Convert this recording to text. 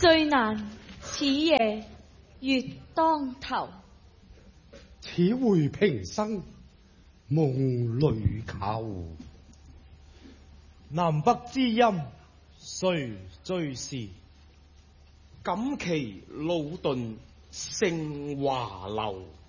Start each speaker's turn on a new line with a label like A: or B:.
A: 最難此夜月當頭。
B: 此回平生夢裏求。
C: 南北之音誰最是？
D: 錦旗路頓勝華樓。